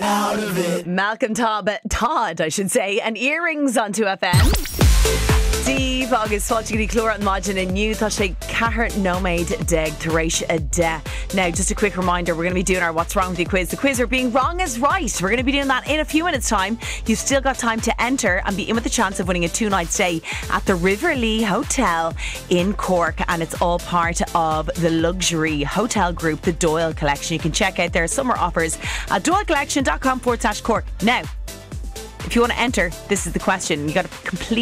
out of it. Malcolm Todd, I should say, and Earrings on 2FM. Steve agus fáiltegí clúr an maidin inniu tá sé cahar nóméid deg taréis a de. Now, just a quick reminder, we're going to be doing our What's Wrong With You quiz. The quiz are being wrong is right. We're going to be doing that in a few minutes' time. You've still got time to enter and be in with the chance of winning a 2-night stay at the Riverlea Hotel in Cork, and it's all part of the luxury hotel group, the Doyle Collection. You can check out their summer offers at doylecollection.com/Cork. Now, if you want to enter, this is the question. You got to complete